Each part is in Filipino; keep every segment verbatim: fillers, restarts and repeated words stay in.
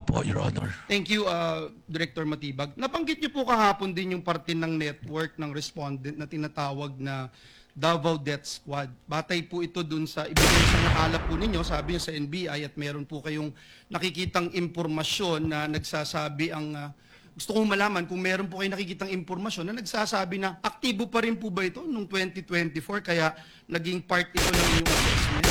po, Your Honor. Thank you, uh, Director Matibag. Nabanggit niyo po kahapon din yung parte ng network ng respondent na tinatawag na Davao Death Squad. Batay po ito dun sa ibigay sa nakala po ninyo, sabi niyo sa N B I, at meron po kayong nakikitang impormasyon na nagsasabi ang... Uh, gusto kong malaman kung meron po kayong nakikitang impormasyon na nagsasabi na aktibo pa rin po ba ito noong twenty twenty-four kaya naging part ito ng inyong assessment?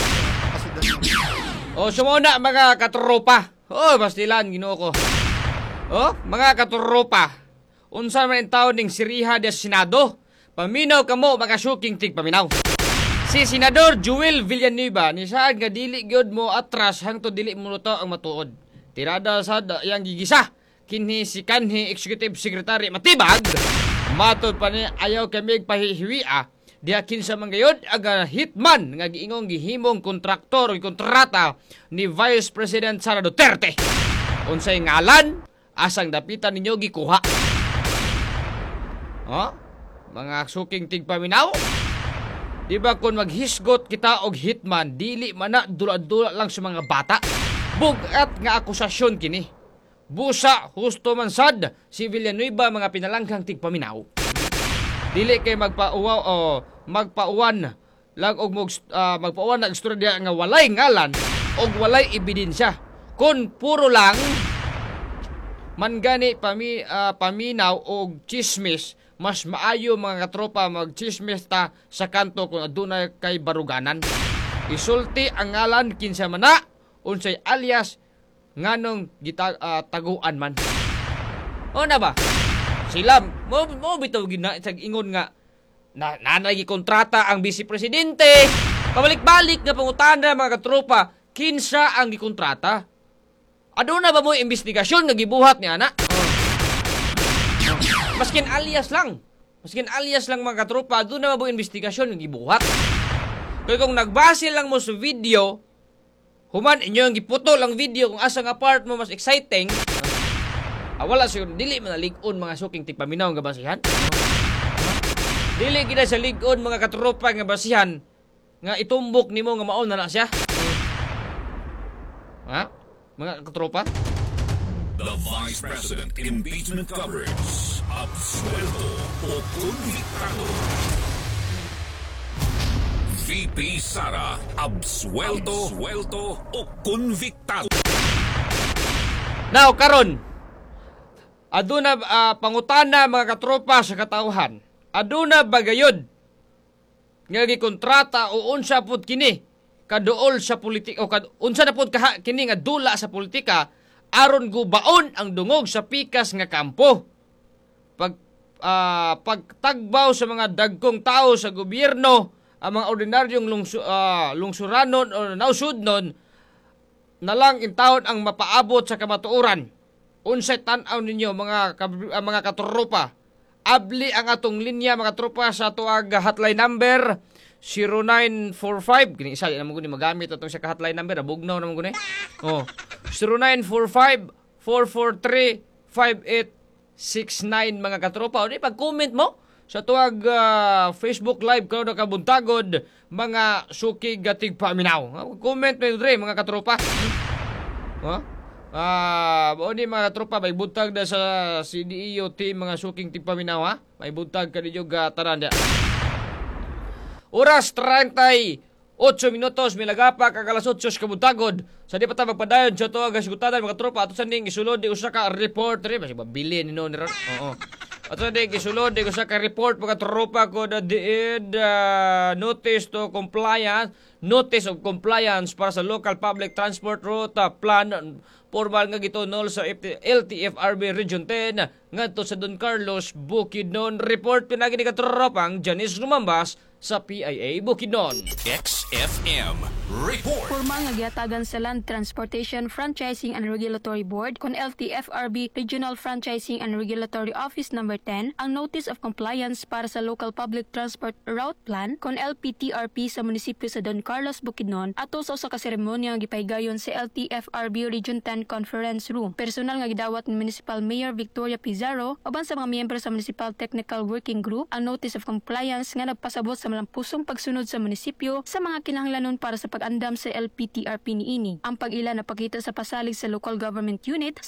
O, sumuna mga katropa. O, bastilan, ginoo ko. O, mga katropa. Unsa man ang tao ning siriha de Senado? Paminaw kamo mga suking tig paminaw. Si Senador Joel Villanueva ni saan nga dili gyud mo atras hangtod dili mo to ang matuod. Tirada sa yang gigisa kinhi si kanhi Executive Secretary Matibag. Matod pa ni ayaw kami pahihiwia. Diha kinsa man gayud aga hitman nga giingong gihimong kontraktor o kontrata ni Vice President Sara Duterte. Unsay ngalan asang dapitan ninyo gikuha. Oh? Mga suking tigpaminaw? Di ba kung maghisgot kita og hitman, dili man na dula-dula lang sa mga bata? Bugat nga akusasyon kini. Busa, husto man sad, si Villanueva mga pinalanghang tigpaminaw. Dili kay magpauwaw o magpauwan lang og uh, magpauwan na istorya nga walay ngalan og walay ebidensya. Kun puro lang man gani pami, uh, paminaw og chismis, mas maayo mga katropa mag-chismis ta sa kanto kung aduna kay baruganan. Isulti ang ngalan kinsa man na unsay alias nganong gita, uh, taguan man. O na ba? Sila mo mo bitaw gina sa ingon nga na nanay gikontrata ang Vice Presidente. Pabalik-balik nga pangutana mga katropa, kinsa ang gikontrata? Aduna ba mo investigasyon nga gibuhat ni ana? Oh. Maskin alias lang. Maskin alias lang mga katropa, doon na ba investigasyon ng gibuhat? Kaya kung nagbase lang mo sa video, human inyo ang giputol ang video kung asa nga part mo mas exciting, ah, wala siya, dili man ligon mga suking tigpaminaw nga basihan. Dili gina sa ligon mga katropa nga basihan, nga itumbok nimo nga maon na na siya. Ha? Mga katropa? The Vice President Impeachment Coverage. Absuelto o convictado. V P Sara. Absuelto, absuelto o convictado. Now, karon, aduna uh, pangutana mga katropa sa katauhan. Aduna bagayod nga gikontrata o unsa pud kini kaduol sa politika o kad, unsa na pud kaha kini nga dula sa politika aron gubaon ang dungog sa pikas nga kampo. Pag uh, pagtagbaw sa mga dagkong tao sa gobyerno, ang mga ordinaryong lungsu, uh, lungsuranon o nausudnon na lang intawon ang mapaabot sa kamatuoran. Unsay tan-aw ninyo mga uh, mga katropa? Abli ang atong linya mga tropa sa tuag hotline number zero nine four five. Kini isa naman ko ni magamit atong sa hotline number, bugnaw naman ko ni. Oh, zero nine four five four four three five eight six nine mga katropa. O di pag-comment mo sa tuwag uh, Facebook live karon kabuntagod mga suki gatig paminaw. Comment mo dre mga katropa. Huh? Ah, uh, ni mga tropa may buntag na sa C D E O team mga suking tigpaminaw ha. May buntag kanyo ga tanan dia. Oras thirty-eight minutos milagapa kag alas eight kabuntagod. Sa di pa ta magpadayon sa tuwag gasgutanan mga tropa ato sa ning isulod di usa ka report ri basi mabili ni no ni ron. Oo. Ato di isulod di usa ka report mga tropa ko da diid uh, notice to compliance, notice of compliance para sa local public transport route uh, plan formal nga gitonol sa L T F R B Region ten ngadto sa Don Carlos, Bukidnon. Report pinagi ni katropang Janice Lumambas sa P I A Bukidnon. X F M Report. Formal nga giatagan sa Land Transportation Franchising and Regulatory Board kon L T F R B Regional Franchising and Regulatory Office number ten ang Notice of Compliance para sa Local Public Transport Route Plan kon L P T R P sa munisipyo sa Don Carlos, Bukidnon ato sa usa ka seremonya nga gipaygayon sa L T F R B Region ten Conference Room. Personal nga gidawat ni Municipal Mayor Victoria Pizarro uban sa mga miyembro sa Municipal Technical Working Group ang Notice of Compliance nga nagpasabot sa malampusong pagsunod sa munisipyo sa mga kinahanglanon para sa pag-andam sa L P T R P niini. Ang pag-ila na pakita sa pasalig sa local government unit